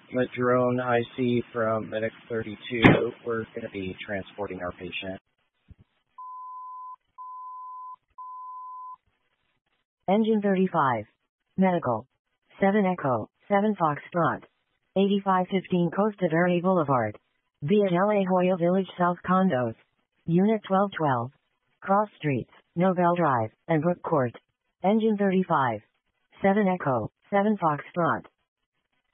Madrone IC from Medic 32. We're going to be transporting our patient. Engine 35. Medical. 7 Echo, 7 Foxtrot. 8515 Costa Verde Boulevard. Via La Jolla Village South Condos. Unit 1212. Cross Streets, Nobel Drive, and Brook Court. Engine 35. 7 Echo, 7 Foxtrot.